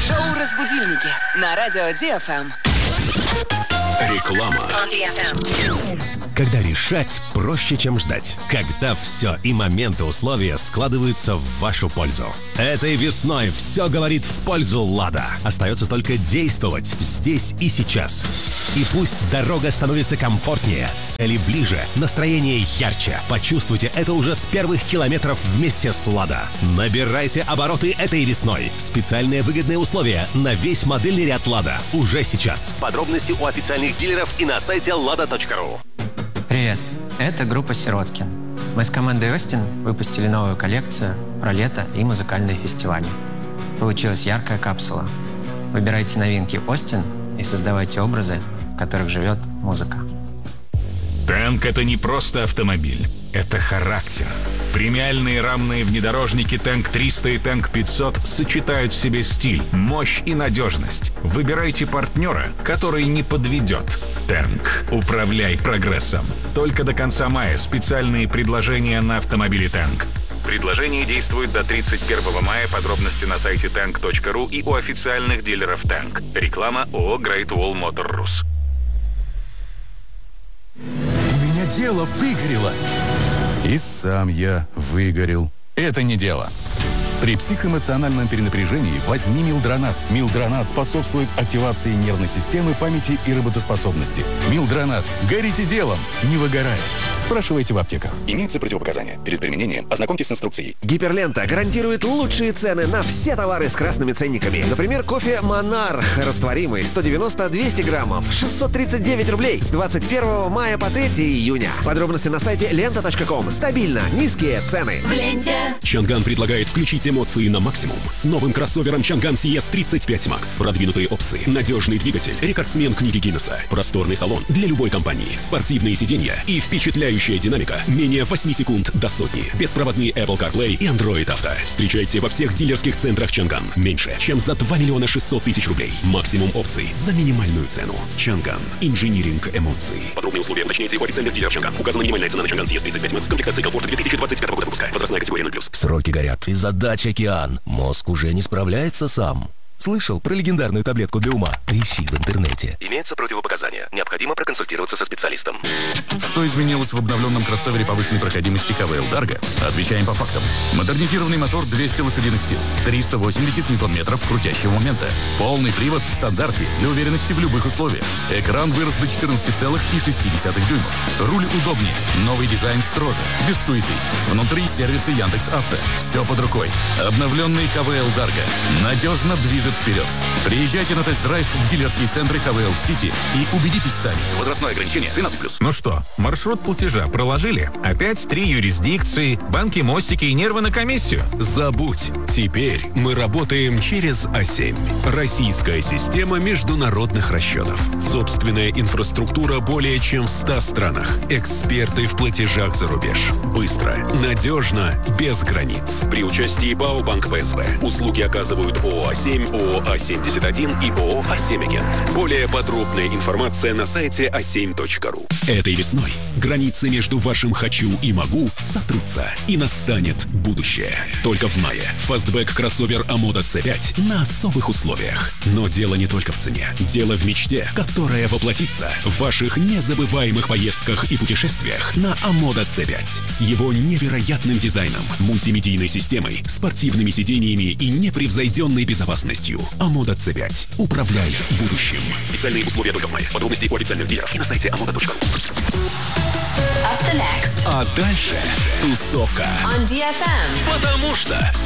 Шоу «Разбудильники» на радио DFM. Реклама. Когда решать проще, чем ждать. Когда все и моменты, условия складываются в вашу пользу. Этой весной все говорит в пользу «Лада». Остается только действовать здесь и сейчас. И пусть дорога становится комфортнее, цели ближе, настроение ярче. Почувствуйте это уже с первых километров вместе с «Лада». Набирайте обороты этой весной. Специальные выгодные условия на весь модельный ряд «Лада» уже сейчас. Подробности у официальных дилеров и на сайте lada.ru. Привет, это группа «Сироткин». Мы с командой «Остин» выпустили новую коллекцию про лето и музыкальные фестивали. Получилась яркая капсула. Выбирайте новинки «Остин» и создавайте образы, в которых живет музыка. Танк — это не просто автомобиль, это характер. Премиальные рамные внедорожники Танк 300 и Танк 500 сочетают в себе стиль, мощь и надежность. Выбирайте партнера, который не подведет. Танк. Управляй прогрессом. Только до конца мая специальные предложения на автомобили Танк. Предложение действует до 31 мая. Подробности на сайте tank.ru и у официальных дилеров Танк. Реклама ООО Great Wall Motor Rus. У меня дело выгорело. И сам я выгорел. Это не дело. При психоэмоциональном перенапряжении возьми Милдронат. Милдронат способствует активации нервной системы, памяти и работоспособности. Милдронат. Горите делом, не выгорая. Спрашивайте в аптеках. Имеются противопоказания. Перед применением ознакомьтесь с инструкцией. Гиперлента гарантирует лучшие цены на все товары с красными ценниками. Например, кофе «Монарх» растворимый 190-200 граммов 639 рублей с 21 мая по 3 июня. Подробности на сайте lenta.com. Стабильно низкие цены. В ленте. Чанган предлагает включить эмоции на максимум. С новым кроссовером Чанган CS35 Max. Продвинутые опции, надежный двигатель, рекордсмен книги Гиннесса, просторный салон для любой компании, спортивные сиденья и впечатляющая динамика менее 8 секунд до сотни. Беспроводный Apple CarPlay и Android Auto. Встречайте во всех дилерских центрах Чанган. Меньше, чем за 2 миллиона 600 тысяч рублей. Максимум опций за минимальную цену. Чанган. Инжиниринг эмоций. Подробные условия уточняйте у официальных дилеров Чанган. Указана минимальная цена на Чанган CS35 Max. Комплектации комфорт 2025 года выпуска. Возрастная категория 0+. Сроки горят. И задач океан. Мозг уже не справляется сам. Слышал про легендарную таблетку для ума? Поищи в интернете. Имеются противопоказания. Необходимо проконсультироваться со специалистом. Что изменилось в обновленном кроссовере повышенной проходимости ХВЛ Дарго? Отвечаем по фактам. Модернизированный мотор 200 лошадиных сил, 380 ньютон-метров крутящего момента, полный привод в стандарте для уверенности в любых условиях. Экран вырос до 14,6 дюймов. Руль удобнее, новый дизайн строже, без суеты. Внутри сервисы Яндекс.Авто. Все под рукой. Обновленный ХВЛ Дарго надежно движет вперед. Приезжайте на тест-драйв в дилерские центры ХВЛ Сити и убедитесь сами. Возрастное ограничение 13+. Ну что, маршрут платежа проложили? Опять 3 юрисдикции, банки, мостики и нервы на комиссию? Забудь. Теперь мы работаем через А7. Российская система международных расчетов. Собственная инфраструктура более чем в 100 странах. Эксперты в платежах за рубеж. Быстро, надежно, без границ. При участии БАО Банк ПСБ. Услуги оказывают ООО А7, ООО А71 и ООО А7 Агент. Более подробная информация на сайте a7.ru. Этой весной границы между вашим «хочу» и «могу» сотрутся, и настанет будущее. Только в мае фастбэк кроссовер Амода C5 на особых условиях. Но дело не только в цене. Дело в мечте, которая воплотится в ваших незабываемых поездках и путешествиях на Амода C5. С его невероятным дизайном, мультимедийной системой, спортивными сидениями и непревзойденной безопасностью. Амода C5. Управляй будущим. Специальные условия только в мае. Подробности у официальных дилеров и на сайте amoda.ru. Up the next. А дальше тусовка. On DFM. Потому что